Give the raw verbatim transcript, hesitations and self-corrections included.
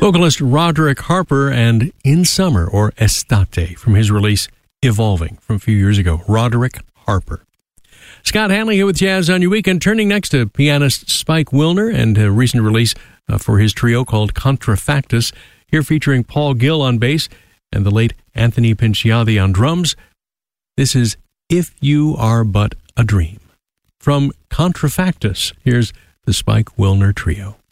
Vocalist Roderick Harper and In Summer, or Estate, from his release Evolving from a few years ago. Roderick Harper. Scott Hanley here with Jazz on Your Weekend, turning next to pianist Spike Wilner and a recent release uh, for his trio called Contrafactus, here featuring Paul Gill on bass and the late Anthony Pinciati on drums. This is If You Are But a Dream. From Contrafactus, here's the Spike Wilner Trio.